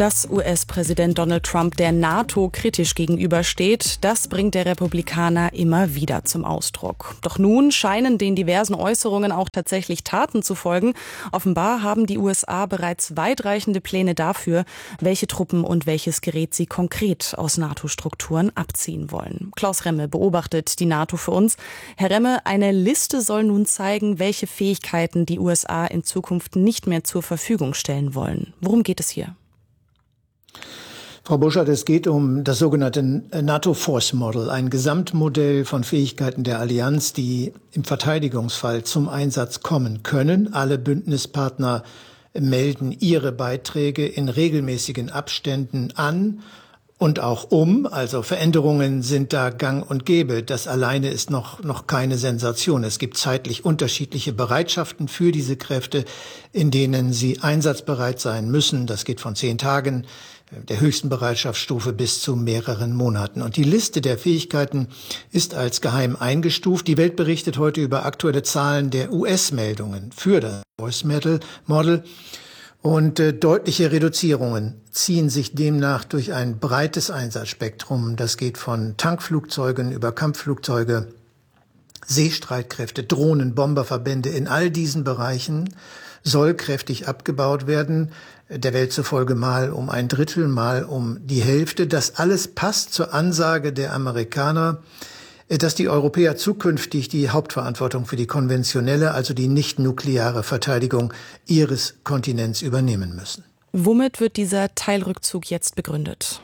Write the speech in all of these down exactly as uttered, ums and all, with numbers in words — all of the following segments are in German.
Dass U S-Präsident Donald Trump der NATO kritisch gegenübersteht, das bringt der Republikaner immer wieder zum Ausdruck. Doch nun scheinen den diversen Äußerungen auch tatsächlich Taten zu folgen. Offenbar haben die U S A bereits weitreichende Pläne dafür, welche Truppen und welches Gerät sie konkret aus NATO-Strukturen abziehen wollen. Klaus Remme beobachtet die NATO für uns. Herr Remme, eine Liste soll nun zeigen, welche Fähigkeiten die U S A in Zukunft nicht mehr zur Verfügung stellen wollen. Worum geht es hier? Frau Burschardt, es geht um das sogenannte NATO Force Model, ein Gesamtmodell von Fähigkeiten der Allianz, die im Verteidigungsfall zum Einsatz kommen können. Alle Bündnispartner melden ihre Beiträge in regelmäßigen Abständen an und auch um. Also Veränderungen sind da gang und gäbe. Das alleine ist noch, noch keine Sensation. Es gibt zeitlich unterschiedliche Bereitschaften für diese Kräfte, in denen sie einsatzbereit sein müssen. Das geht von zehn Tagen der höchsten Bereitschaftsstufe bis zu mehreren Monaten. Und die Liste der Fähigkeiten ist als geheim eingestuft. Die Welt berichtet heute über aktuelle Zahlen der U S-Meldungen für das Force Model. Und äh, deutliche Reduzierungen ziehen sich demnach durch ein breites Einsatzspektrum. Das geht von Tankflugzeugen über Kampfflugzeuge, Seestreitkräfte, Drohnen, Bomberverbände. In all diesen Bereichen soll kräftig abgebaut werden, der Welt zufolge mal um ein Drittel, mal um die Hälfte. Das alles passt zur Ansage der Amerikaner, dass die Europäer zukünftig die Hauptverantwortung für die konventionelle, also die nicht-nukleare Verteidigung ihres Kontinents übernehmen müssen. Womit wird dieser Teilrückzug jetzt begründet?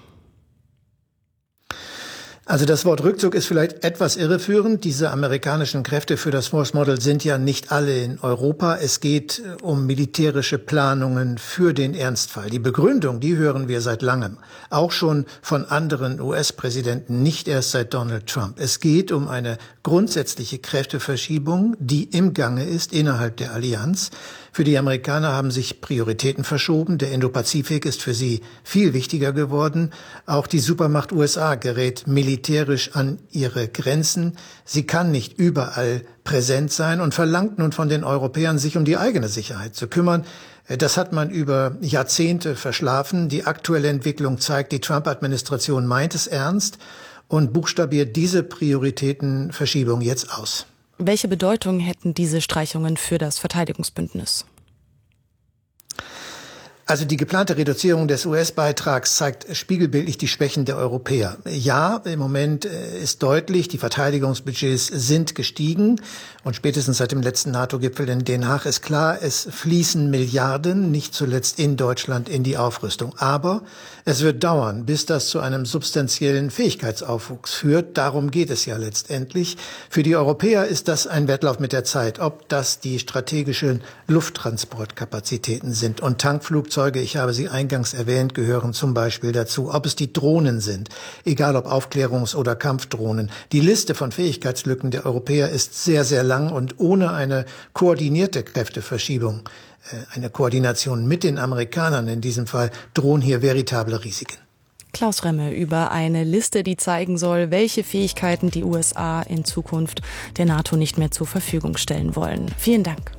Also das Wort Rückzug ist vielleicht etwas irreführend. Diese amerikanischen Kräfte für das Force Model sind ja nicht alle in Europa. Es geht um militärische Planungen für den Ernstfall. Die Begründung, die hören wir seit langem. Auch schon von anderen U S-Präsidenten, nicht erst seit Donald Trump. Es geht um eine grundsätzliche Kräfteverschiebung, die im Gange ist innerhalb der Allianz. Für die Amerikaner haben sich Prioritäten verschoben. Der Indopazifik ist für sie viel wichtiger geworden. Auch die Supermacht U S A gerät militärisch an ihre Grenzen. Sie kann nicht überall präsent sein und verlangt nun von den Europäern, sich um die eigene Sicherheit zu kümmern. Das hat man über Jahrzehnte verschlafen. Die aktuelle Entwicklung zeigt, die Trump-Administration meint es ernst und buchstabiert diese Prioritätenverschiebung jetzt aus. Welche Bedeutung hätten diese Streichungen für das Verteidigungsbündnis? Also die geplante Reduzierung des U S-Beitrags zeigt spiegelbildlich die Schwächen der Europäer. Ja, im Moment ist deutlich, die Verteidigungsbudgets sind gestiegen und spätestens seit dem letzten NATO-Gipfel in Den Haag ist klar, es fließen Milliarden, nicht zuletzt in Deutschland, in die Aufrüstung. Aber es wird dauern, bis das zu einem substanziellen Fähigkeitsaufwuchs führt. Darum geht es ja letztendlich. Für die Europäer ist das ein Wettlauf mit der Zeit, ob das die strategischen Lufttransportkapazitäten sind und Tankflugzeuge. Ich habe sie eingangs erwähnt, gehören zum Beispiel dazu. Ob es die Drohnen sind, egal ob Aufklärungs- oder Kampfdrohnen. Die Liste von Fähigkeitslücken der Europäer ist sehr, sehr lang und ohne eine koordinierte Kräfteverschiebung, eine Koordination mit den Amerikanern in diesem Fall, drohen hier veritable Risiken. Klaus Remme über eine Liste, die zeigen soll, welche Fähigkeiten die U S A in Zukunft der NATO nicht mehr zur Verfügung stellen wollen. Vielen Dank.